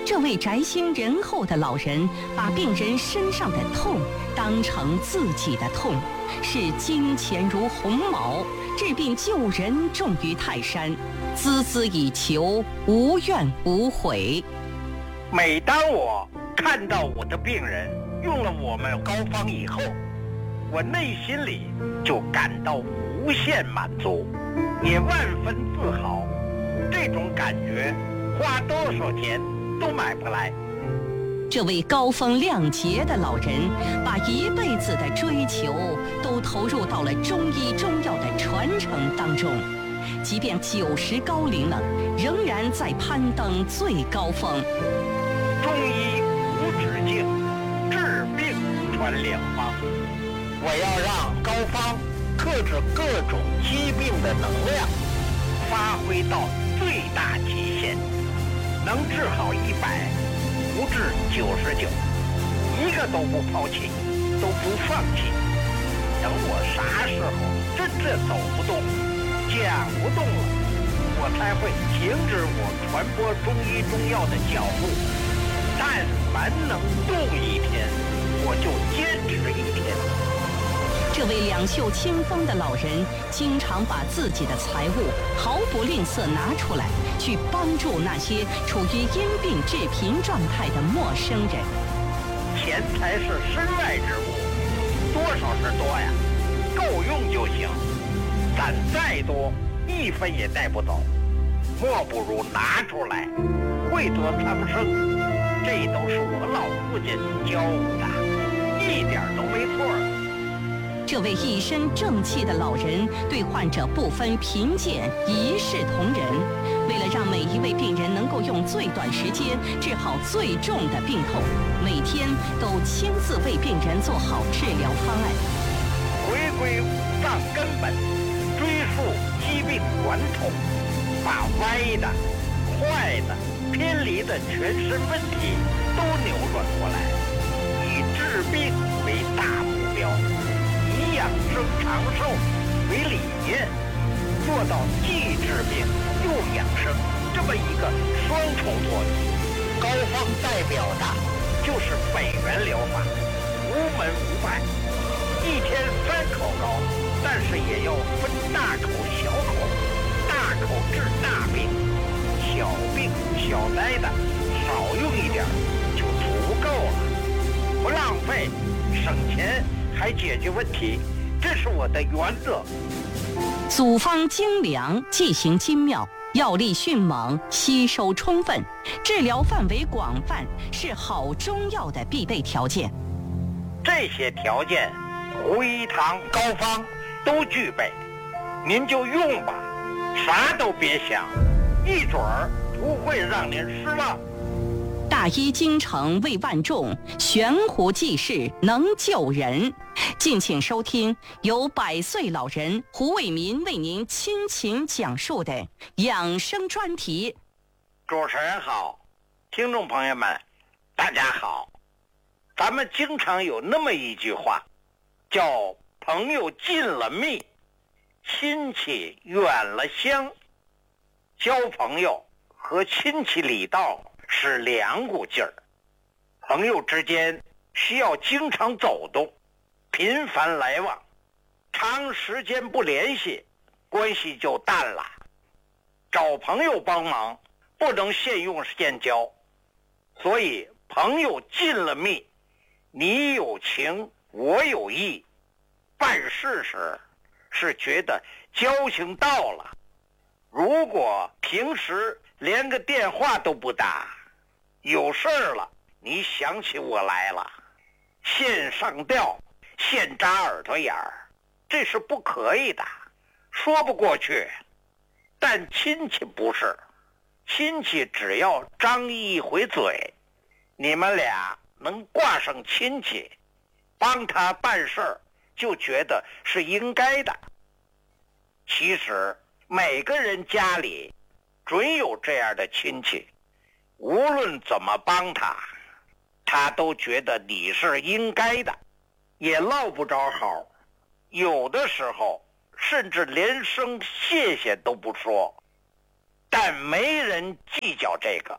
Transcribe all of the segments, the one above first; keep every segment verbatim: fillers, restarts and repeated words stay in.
这位宅心仁厚的老人把病人身上的痛当成自己的痛，视金钱如鸿毛，治病救人重于泰山，孜孜以求，无怨无悔。 每当我看到我的病人用了我们膏方以后，我内心里就感到无限满足，也万分自豪。这种感觉花多少钱都买不来。 这位高风亮节的老人把一辈子的追求都投入到了中医中药的传承当中，即便九十高龄了，仍然在攀登最高峰。 中医无止境，治病传良方。我要让膏方克制各种疾病的能量发挥到最大极限，能治好一百，不治九十九，一个都不抛弃，都不放弃。等我啥时候真正走不动、讲不动了，我才会停止我传播中医中药的脚步。但凡能动一天，我就坚持一天。 这位两袖清风的老人经常把自己的财物毫不吝啬拿出来，去帮助那些处于因病致贫状态的陌生人。 钱财是身外之物，多少是多呀，够用就行。攒再多，一分也带不走，莫不如拿出来，惠泽苍生。这都是我老父亲教我的，一点都没错。 这位一身正气的老人对患者不分贫贱，一视同仁。为了让每一位病人能够用最短时间治好最重的病痛，每天都亲自为病人做好治疗方案。 回归五脏根本，追溯疾病源头，把歪的、坏的、偏离的全身问题都扭转过来，以治病为大目标，以养生长寿为理念，做到既治病又养生这么一个双重作用。膏方代表的就是北元疗法，无门无派，一天三口膏，但是也要分大口小口，大口治大病，小病小灾的少用一点就足够了，不浪费，省钱还解决问题，这是我的原则。 组方精良，剂型精妙，药力迅猛，吸收充分，治疗范围广泛，是好中药的必备条件。 这些条件胡一堂膏方都具备，您就用吧，啥都别想，一准儿不会让您失望。 大医精诚为万众，悬壶济世能救人。敬请收听由百岁老人胡伟民为您亲情讲述的养生专题。 主持人好，听众朋友们大家好。咱们经常有那么一句话，叫朋友近了密，亲戚远了乡。交朋友和亲戚里道是两股劲儿，朋友之间需要经常走动，频繁来往，长时间不联系，关系就淡了。找朋友帮忙不能现用现交，所以朋友近了密，你有情我有意，办事时是觉得交情到了。如果平时连个电话都不打，有事儿了你想起我来了，线上吊，线扎耳朵眼儿，这是不可以的，说不过去。但亲戚不是，亲戚只要张一回嘴，你们俩能挂上亲戚，帮他办事儿就觉得是应该的。其实每个人家里准有这样的亲戚，无论怎么帮他，他都觉得你是应该的，也落不着好，有的时候甚至连声谢谢都不说。但没人计较这个，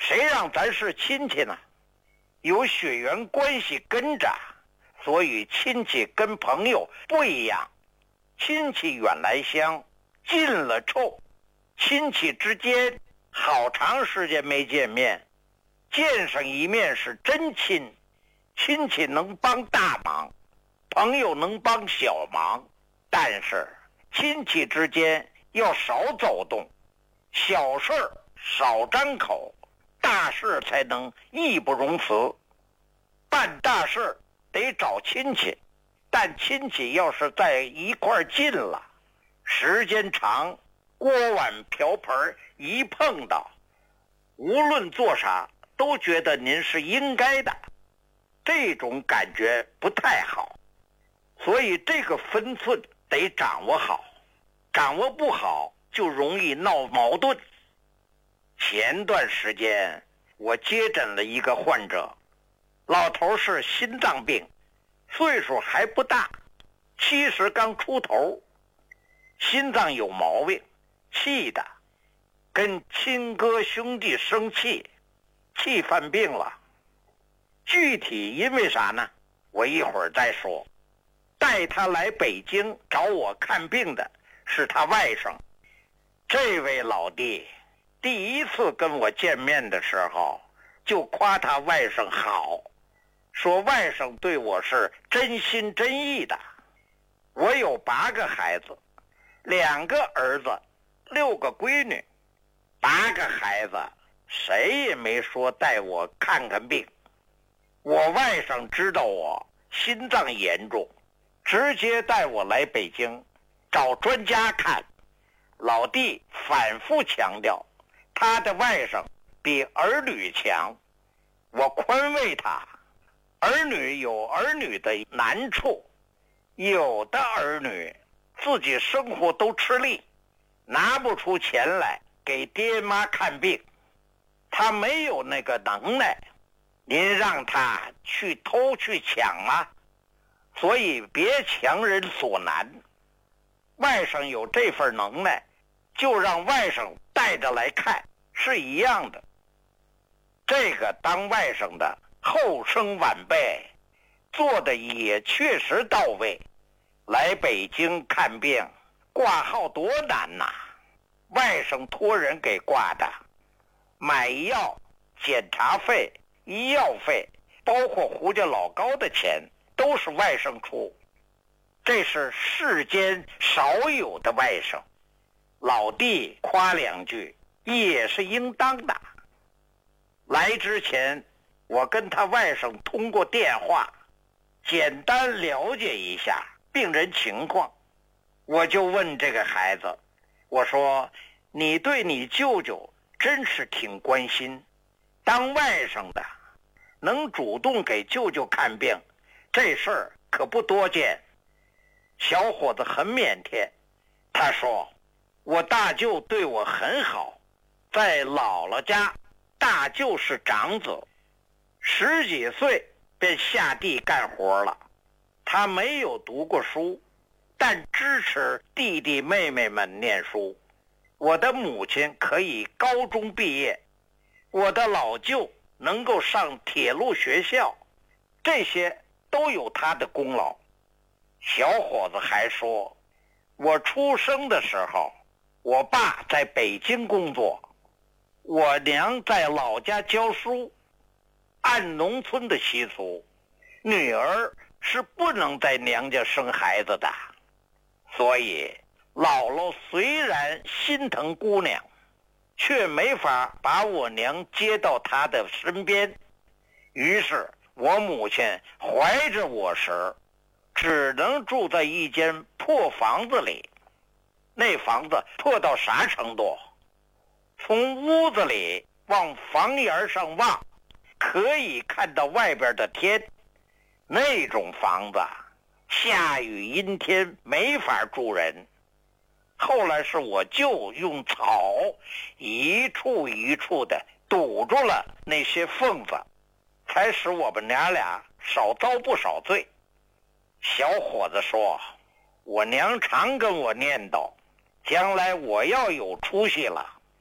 谁让咱是亲戚呢？有血缘关系跟着，所以亲戚跟朋友不一样。亲戚远来香，近了臭。亲戚之间好长时间没见面，见上一面是真亲。亲戚能帮大忙，朋友能帮小忙，但是亲戚之间要少走动，小事少张口，大事才能义不容辞。办大事得找亲戚，但亲戚要是在一块近了，时间长，锅碗瓢盆一碰到，无论做啥都觉得您是应该的，这种感觉不太好。所以这个分寸得掌握好，掌握不好就容易闹矛盾。前段时间我接诊了一个患者，老头是心脏病，岁数还不大，七十刚出头，心脏有毛病，气的跟亲哥兄弟生气，气犯病了。具体因为啥呢？我一会儿再说。带他来北京找我看病的是他外甥。这位老弟第一次跟我见面的时候就夸他外甥好，说外甥对我是真心真意的。我有八个孩子，两个儿子，六个闺女，八个孩子谁也没说带我看看病。我外甥知道我心脏严重，直接带我来北京找专家看。老弟反复强调他的外甥比儿女强，我宽慰他，儿女有儿女的难处，有的儿女自己生活都吃力，拿不出钱来给爹妈看病，他没有那个能耐，您让他去偷去抢吗？所以别强人所难。外甥有这份能耐，就让外甥带着来看，是一样的。这个当外甥的后生晚辈做的也确实到位。来北京看病挂号多难呐，外甥托人给挂的，买药、检查费、医药费，包括胡家老高的钱都是外甥出，这是世间少有的外甥。老弟夸两句也是应当的。来之前我跟他外甥通过电话简单了解一下病人情况，我就问这个孩子，我说你对你舅舅真是挺关心，当外甥的能主动给舅舅看病，这事儿可不多见。小伙子很腼腆，他说我大舅对我很好，在姥姥家大舅是长子，十几岁便下地干活了。他没有读过书，但支持弟弟妹妹们念书。我的母亲可以高中毕业，我的老舅能够上铁路学校，这些都有他的功劳。小伙子还说，我出生的时候，我爸在北京工作，我娘在老家教书。按农村的习俗，女儿是不能在娘家生孩子的，所以姥姥虽然心疼姑娘，却没法把我娘接到她的身边。于是我母亲怀着我时，只能住在一间破房子里。那房子破到啥程度？从屋子里往房檐上望，可以看到外边的天。那种房子下雨阴天没法住人。后来是我舅用草一处一处的堵住了那些缝子，才使我们娘俩少遭不少罪。小伙子说，我娘常跟我念叨，将来我要有出息了，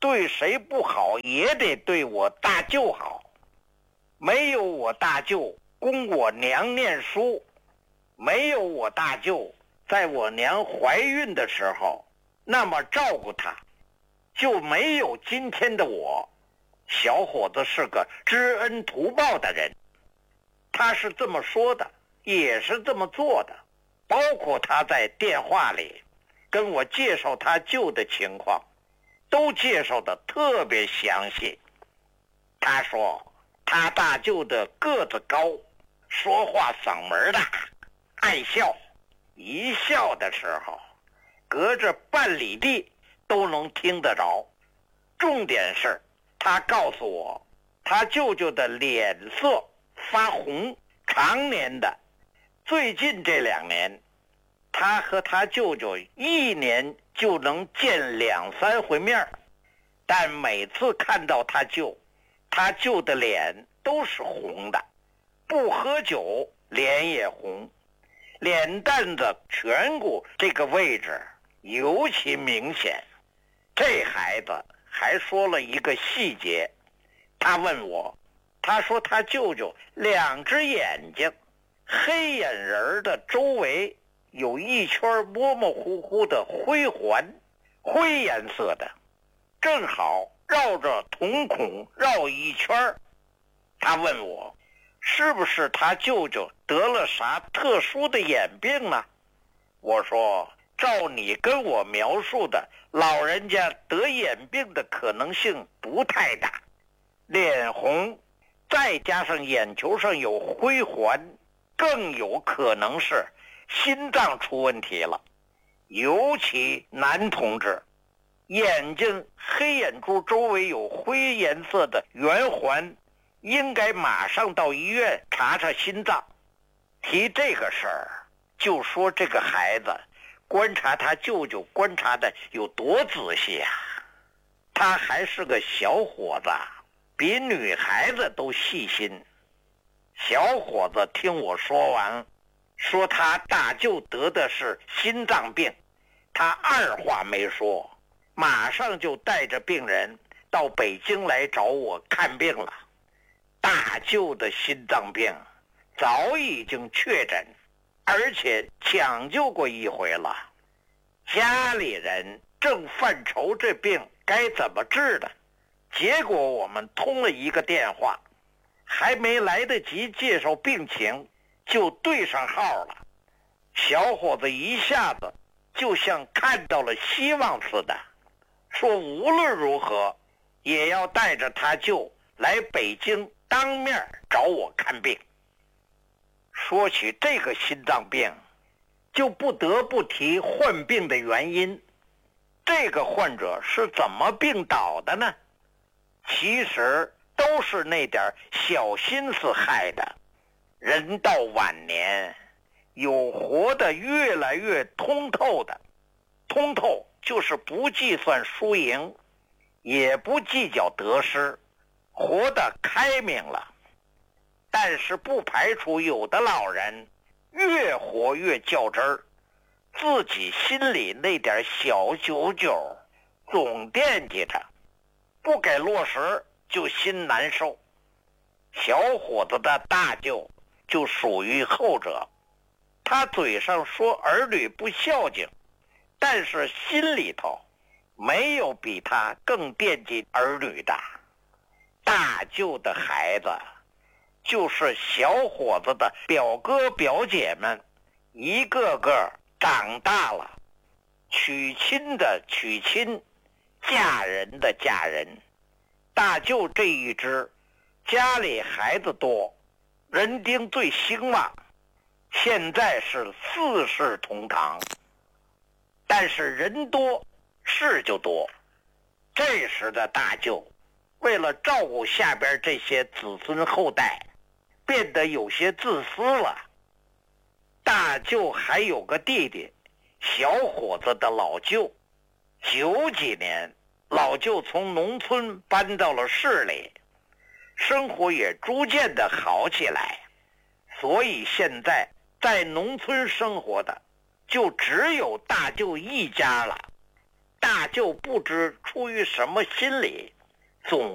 对谁不好也得对我大舅好。没有我大舅供我娘念书，没有我大舅在我娘怀孕的时候那么照顾她，就没有今天的我。小伙子是个知恩图报的人，他是这么说的，也是这么做的。包括他在电话里跟我介绍他舅的情况，都介绍的特别详细。他说他大舅的个子高，说话嗓门大，爱笑，一笑的时候隔着半里地都能听得着。重点是他告诉我，他舅舅的脸色发红，常年的。最近这两年，他和他舅舅一年就能见两三回面，但每次看到他舅，他舅的脸都是红的，不喝酒脸也红，脸蛋子颧骨这个位置尤其明显。这孩子还说了一个细节，他问我，他说他舅舅两只眼睛黑眼仁的周围有一圈模模糊糊的灰环，灰颜色的，正好绕着瞳孔绕一圈。他问我是不是他舅舅得了啥特殊的眼病呢？我说照你跟我描述的，老人家得眼病的可能性不太大。脸红再加上眼球上有灰环，更有可能是心脏出问题了。尤其男同志，眼睛黑眼珠周围有灰颜色的圆环，应该马上到医院查查心脏。提这个事儿，就说这个孩子观察他舅舅观察的有多仔细啊！他还是个小伙子，比女孩子都细心。小伙子听我说完，说他大舅得的是心脏病，他二话没说，马上就带着病人到北京来找我看病了。大舅的心脏病早已经确诊，而且抢救过一回了。家里人正犯愁这病该怎么治的，结果我们通了一个电话，还没来得及介绍病情就对上号了。小伙子一下子就像看到了希望似的，说无论如何也要带着他舅来北京当面找我看病。说起这个心脏病，就不得不提患病的原因。这个患者是怎么病倒的呢？其实都是那点小心思害的。人到晚年，有活得越来越通透的。通透就是不计算输赢，也不计较得失，活得开明了。但是不排除有的老人越活越较真儿，自己心里那点小九九总惦记着，不给落实就心难受。小伙子的大舅就属于后者，他嘴上说儿女不孝敬，但是心里头没有比他更惦记儿女的。大舅的孩子就是小伙子的表哥表姐们，一个个长大了，娶亲的娶亲，嫁人的嫁人。大舅这一支家里孩子多，人丁最兴旺，现在是四世同堂。但是人多事就多，这时的大舅为了照顾下边这些子孙后代，变得有些自私了。大舅还有个弟弟，小伙子的老舅。九几年，老舅从农村搬到了市里，生活也逐渐的好起来，所以现在在农村生活的就只有大舅一家了。 大就不知出于什么心理，总